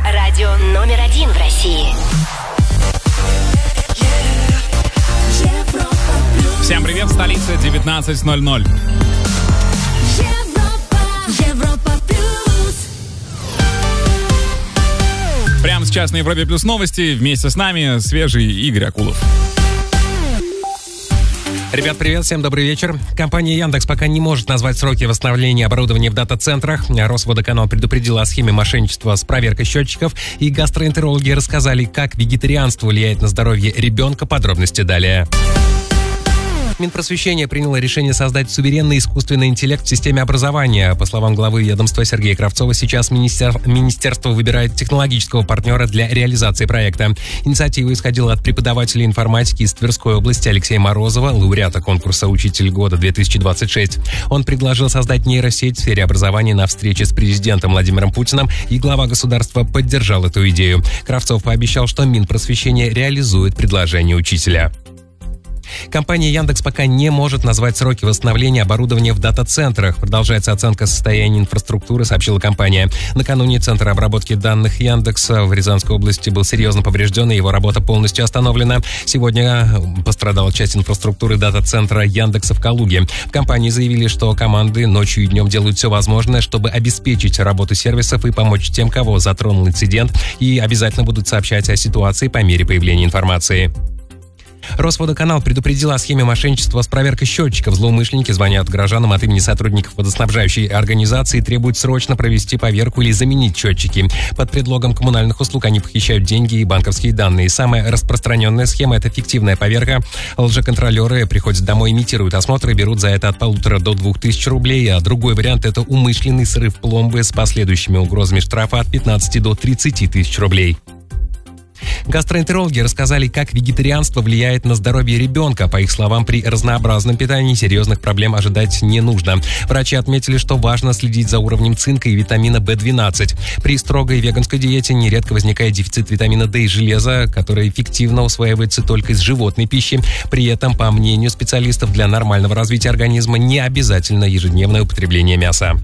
Радио номер 1 в России. Всем привет, столица 19:00. Прямо сейчас на Европе Плюс новости. Вместе с нами свежий Игорь Акулов. Ребят, привет, всем добрый вечер. Компания Яндекс пока не может назвать сроки восстановления оборудования в дата-центрах. Росводоканал предупредил о схеме мошенничества с проверкой счетчиков, и гастроэнтерологи рассказали, как вегетарианство влияет на здоровье ребенка. Подробности далее. Минпросвещение приняло решение создать суверенный искусственный интеллект в системе образования. По словам главы ведомства Сергея Кравцова, сейчас министерство выбирает технологического партнера для реализации проекта. Инициатива исходила от преподавателя информатики из Тверской области Алексея Морозова, лауреата конкурса «Учитель года-2026». Он предложил создать нейросеть в сфере образования на встрече с президентом Владимиром Путиным, и глава государства поддержал эту идею. Кравцов пообещал, что Минпросвещение реализует предложение учителя. Компания Яндекс пока не может назвать сроки восстановления оборудования в дата-центрах. Продолжается оценка состояния инфраструктуры, сообщила компания. Накануне Центр обработки данных Яндекса в Рязанской области был серьезно поврежден, и его работа полностью остановлена. Сегодня пострадала часть инфраструктуры дата-центра Яндекса в Калуге. В компании заявили, что команды ночью и днем делают все возможное, чтобы обеспечить работу сервисов и помочь тем, кого затронул инцидент, и обязательно будут сообщать о ситуации по мере появления информации. Росводоканал предупредил о схеме мошенничества с проверкой счетчиков. Злоумышленники звонят горожанам от имени сотрудников водоснабжающей организации и требуют срочно провести поверку или заменить счетчики. Под предлогом коммунальных услуг они похищают деньги и банковские данные. Самая распространенная схема – это фиктивная поверка. Лжеконтролеры приходят домой, имитируют осмотр и берут за это от 1500 до 2000 рублей. А другой вариант – это умышленный срыв пломбы с последующими угрозами штрафа от 15 до 30 тысяч рублей. Гастроэнтерологи рассказали, как вегетарианство влияет на здоровье ребенка. По их словам, при разнообразном питании серьезных проблем ожидать не нужно. Врачи отметили, что важно следить за уровнем цинка и витамина В12. При строгой веганской диете нередко возникает дефицит витамина D и железа, который эффективно усваивается только из животной пищи. При этом, по мнению специалистов, для нормального развития организма не обязательно ежедневное употребление мяса.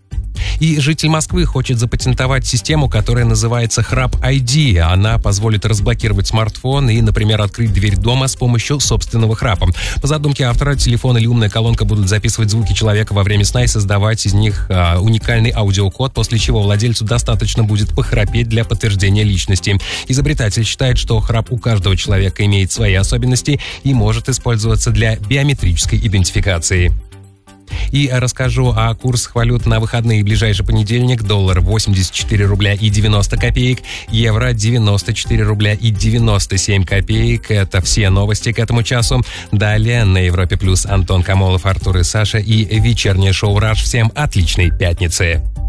И житель Москвы хочет запатентовать систему, которая называется Храп ID. Она позволит разблокировать смартфон и, например, открыть дверь дома с помощью собственного храпа. По задумке автора, телефон или умная колонка будут записывать звуки человека во время сна и создавать из них уникальный аудиокод, после чего владельцу достаточно будет похрапеть для подтверждения личности. Изобретатель считает, что храп у каждого человека имеет свои особенности и может использоваться для биометрической идентификации. И расскажу о курсах валют на выходные. Ближайший понедельник: доллар 84 рубля и 90 копеек, евро 94 рубля и 97 копеек. Это все новости к этому часу. Далее на Европе Плюс Антон Камолов, Артур и Саша и вечернее шоу «Раш». Всем отличной пятницы.